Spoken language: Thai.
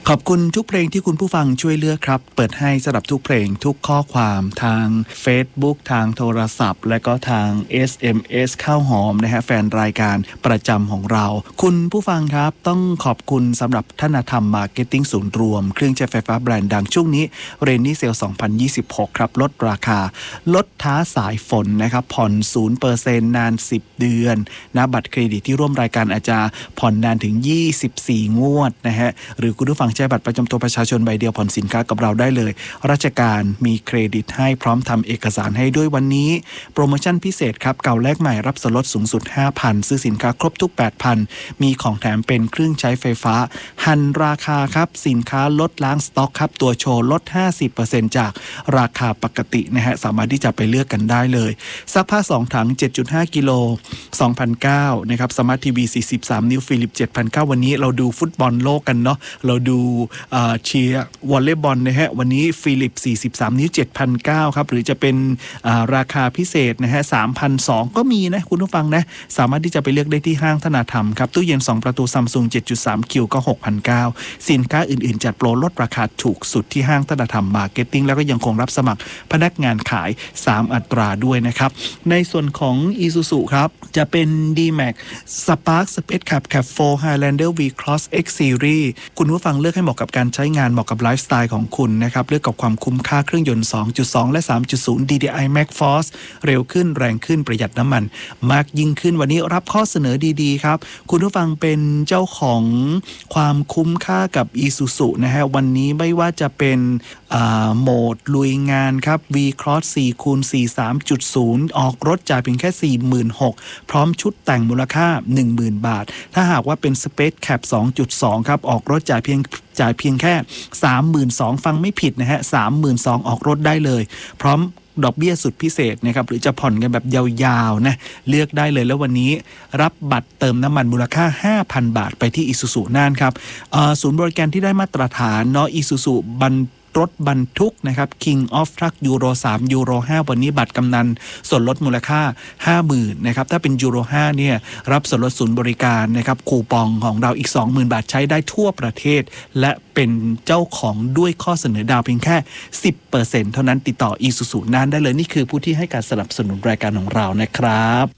ขอบคุณทุกเพลงที่คุณผู้ฟังช่วยเลือกครับเปิดให้สำหรับทุกเพลงทุกข้อความทาง Facebook ทางโทรศัพท์และก็ทาง SMS ข้าวหอมนะฮะแฟนรายการประจำของเราคุณผู้ฟังครับต้องขอบคุณสำหรับธนธรรมมาร์เก็ตติ้งศูนย์รวมเครื่องใช้ไฟฟ้าแบรนด์ดังช่วงนี้เรนนี่เซล2026ครับลดราคาลดท้าสายฝนนะครับผ่อน 0% นาน10 เดือนนะบัตรเครดิตที่ร่วมรายการอาจจะผ่อนนานถึง24งวดนะฮะหรือคุณผู้ฟังใช้บัตรประจำตัวประชาชนใบเดียวผ่อนสินค้ากับเราได้เลยราชการมีเครดิตให้พร้อมทำเอกสารให้ด้วยวันนี้โปรโมชั่นพิเศษครับเก่าแลกใหม่รับส่วนลดสูงสุด 5,000 ซื้อสินค้าครบทุก 8,000 มีของแถมเป็นเครื่องใช้ไฟฟ้าหันราคาครับสินค้าลดล้างสต็อกครับตัวโชว์ลด 50% จากราคาปกตินะฮะสามารถที่จะไปเลือกกันได้เลยซักผ้า2ถัง 7.5 กิโล 2,900 นะครับสมาร์ททีวี43นิ้วฟิลิป 7,900 วันนี้เราดูฟุตบอลโลกกันเนาะเราดูเชียร์วอลเลย์บอลนะฮะวันนี้ฟิลิป43นิ้ว 7,900 ครับหรือจะเป็นราคาพิเศษนะฮะ 3,200 ก็มีนะคุณผู้ฟังนะสามารถที่จะไปเลือกได้ที่ห้างธนาธรรมครับตู้เย็น2ประตูซัมซุง 7.3 คิวก็ 6,900 สินค้าอื่นๆจัดโปรลดราคาถูกสุดที่ห้างธนาธรรมมาร์เก็ตติ้งแล้วก็ยังคงรับสมัครพนักงานขาย3อัตราด้วยนะครับในส่วนของ Isuzu ครับจะเป็น D-Max Spark Space Cab 4 Highlander V-Cross X Series คุณผู้ฟังเลือกให้เหมาะกับการใช้งานเหมาะกับไลฟ์สไตล์ของคุณนะครับเลือกกับความคุ้มค่าเครื่องยนต์ 2.2 และ 3.0 DDI Max Force เร็วขึ้นแรงขึ้นประหยัดน้ำมันมากยิ่งขึ้นวันนี้รับข้อเสนอดีๆครับคุณผู้ฟังเป็นเจ้าของความคุ้มค่ากับ Isuzu นะฮะวันนี้ไม่ว่าจะเป็นโหมดลุยงานครับ V-Cross 4x4 3.0 ออกรถจ่ายเพียงแค่ 46,000 พร้อมชุดแต่งมูลค่า 10,000 บาทถ้าหากว่าเป็น Space Cab 2.2 ครับออกรถจ่ายเพียงแค่ 32,000 ฟังไม่ผิดนะฮะ 32,000 ออกรถได้เลยพร้อมดอกเบี้ยสุดพิเศษนะครับหรือจะผ่อนกันแบบยาวๆนะเลือกได้เลยแล้ววันนี้รับบัตรเติมน้ำมันมูลค่า 5,000 บาทไปที่ Isuzu น่านครับศูนย์บริการที่ได้มาตรฐานเนาะ Isuzuรถบรรทุกนะครับ King of Truck ยูโร3ยูโร5วันนี้บัตรกำนันส่วนลดมูลค่า 50,000 นะครับถ้าเป็นยูโร5เนี่ยรับส่วนลดศูนย์บริการนะครับคูปองของเราอีก 20,000 บาทใช้ได้ทั่วประเทศและเป็นเจ้าของด้วยข้อเสนอดาวเพียงแค่ 10% เท่านั้นติดต่อ Isuzu น่านได้เลยนี่คือผู้ที่ให้การสนับสนุนรายการของเรานะครับ